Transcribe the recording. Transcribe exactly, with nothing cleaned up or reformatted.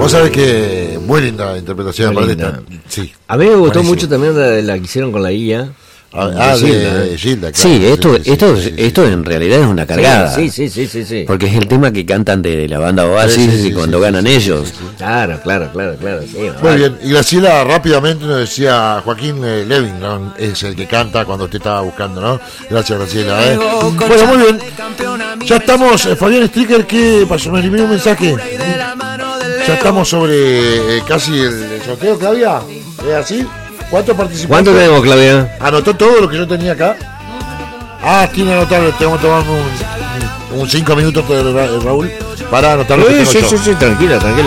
Vos sabés que muy linda interpretación. Muy Aparte linda. está- sí. A mí me gustó Buenísimo. mucho también la, la que hicieron con la I A. Ah, ah, de Gilda, ¿eh? Gilda, claro. Sí, esto, Sí, sí, esto, sí, sí, esto sí. en realidad es una cargada. Sí, sí, sí, sí, sí. Porque es el tema que cantan de la banda Oasis Sí, sí, sí, y cuando sí, ganan sí, sí, ellos. sí, sí. Claro, claro, claro, claro. Sí, Muy vale. bien, y Graciela rápidamente nos decía Joaquín eh, Levin, ¿no? Es el que canta cuando usted estaba buscando, ¿no? Gracias, Graciela. ¿eh? Bueno, muy bien. Ya estamos, eh, Fabián Stricker, ¿qué pasó? Me eliminó un mensaje. Ya estamos sobre eh, casi el, el sorteo, Claudia. ¿Es así? ¿Cuántos participantes? ¿Cuánto tenemos, Claudia? ¿Anotó todo lo que yo tenía acá? Ah, tiene anotado, tengo que tomar un, un cinco minutos de Ra- Raúl para anotar lo que Sí, tengo sí, yo. sí, sí, tranquila, tranquila.